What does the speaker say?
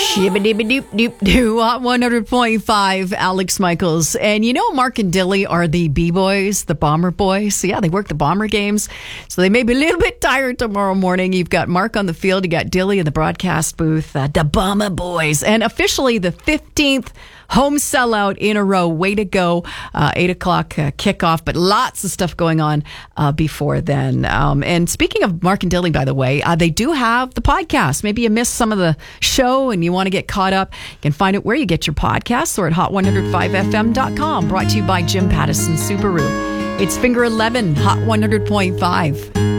Shibba-dibba-doop-doop-doo. Hot 100.5, Alex Michaels. And you know Mark and Dilly are the B-boys, the Bomber boys. So yeah, they work the Bomber games. So they may be a little bit tired tomorrow morning. You've got Mark on the field. You got Dilly in the broadcast booth. The Bomber boys. And officially the 15th home sellout in a row. Way to go. 8 o'clock kickoff, but lots of stuff going on before then. And speaking of Mark and Dilly, by the way, they do have the podcast. Maybe you missed some of the show and you want to get caught up. You can find it where you get your podcasts or at hot105fm.com. Brought to you by Jim Pattison Subaru. It's Finger 11, Hot 100.5.